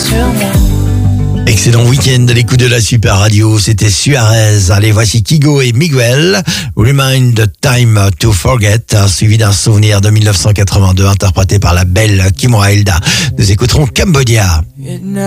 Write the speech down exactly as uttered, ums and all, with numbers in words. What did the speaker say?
Excellent week-end à l'écoute de la Super Radio, c'était Suarez. Allez, voici Kigo et Miguel, Remind the Time to Forget, suivi d'un souvenir de mille neuf cent quatre-vingt-deux interprété par la belle Kim Wilde. Nous écouterons Cambodia.